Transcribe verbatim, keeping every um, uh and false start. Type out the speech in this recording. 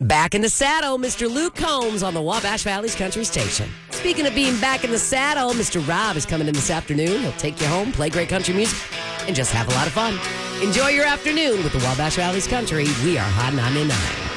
Back in the saddle, Mister Luke Combs on the Wabash Valley's Country Station. Speaking of being back in the saddle, Mister Rob is coming in this afternoon. He'll take you home, play great country music, and just have a lot of fun. Enjoy your afternoon with the Wabash Valley's Country. We are Hot ninety-nine.